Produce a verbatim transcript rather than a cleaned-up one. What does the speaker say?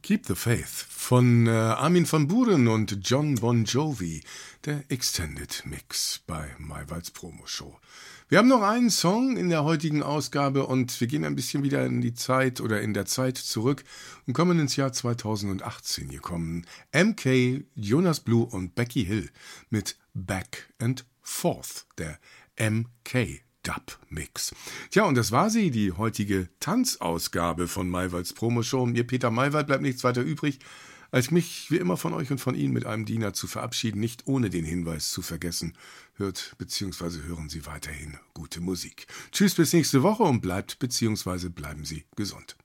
Keep the Faith von äh, Armin van Buuren und John Bon Jovi, der Extended Mix bei Maywalds Promo-Show. Wir haben noch einen Song in der heutigen Ausgabe und wir gehen ein bisschen wieder in die Zeit oder in der Zeit zurück und kommen ins Jahr zweitausendachtzehn. Hier kommen M K, Jonas Blue und Becky Hill mit Back and Forth, der M K Dub-Mix. Tja, und das war sie, die heutige Tanzausgabe von Maywalds Promo-Show. Mir, Peter Maywald, bleibt nichts weiter übrig, als mich wie immer von euch und von Ihnen mit einem Diener zu verabschieden, nicht ohne den Hinweis zu vergessen. Hört bzw. hören Sie weiterhin gute Musik. Tschüss bis nächste Woche und bleibt bzw. bleiben Sie gesund.